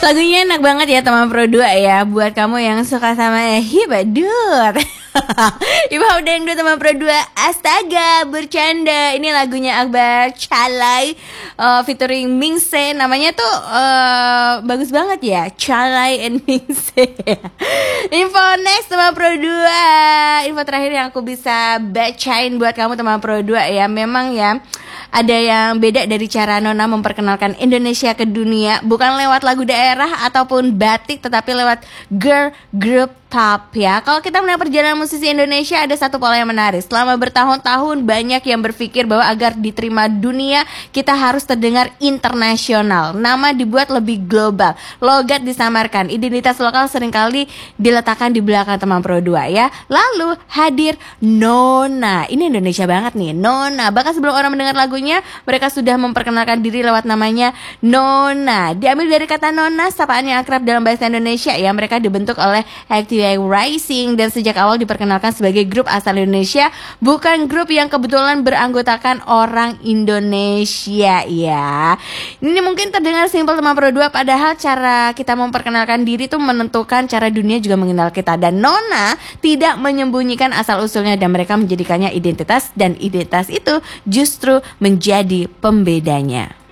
Lagunya enak banget ya teman Pro 2 ya. Buat kamu yang suka sama hibadut. Iba udah yang teman Pro 2. Astaga, bercanda. Ini lagunya Akbar Calai featuring Mingse. Namanya tuh bagus banget ya, Calai and Mingse. Info next teman Pro 2. Info terakhir yang aku bisa bacain buat kamu teman Pro 2 ya. Memang ya ada yang beda dari cara Nona memperkenalkan Indonesia ke dunia. Bukan lewat lagu daerah ataupun batik, tetapi lewat girl group pop ya. Kalau kita melihat perjalanan musisi Indonesia, ada satu pola yang menarik. Selama bertahun-tahun banyak yang berpikir bahwa agar diterima dunia, kita harus terdengar internasional. Nama dibuat lebih global, logat disamarkan, identitas lokal seringkali diletakkan di belakang teman Pro 2 ya. Lalu hadir Nona. Ini Indonesia banget nih, Nona. Bahkan sebelum orang mendengar lagunya, mereka sudah memperkenalkan diri lewat namanya Nona. Diambil dari kata Nona, sapaan yang akrab dalam bahasa Indonesia ya. Mereka dibentuk oleh Activate Rising dan sejak awal diperkenalkan sebagai grup asal Indonesia, bukan grup yang kebetulan beranggotakan orang Indonesia ya. Ini mungkin terdengar simpel teman Pro 2, padahal cara kita memperkenalkan diri itu menentukan cara dunia juga mengenal kita. Dan Nona tidak menyembunyikan asal-usulnya dan mereka menjadikannya identitas, dan identitas itu justru menjadi pembedanya.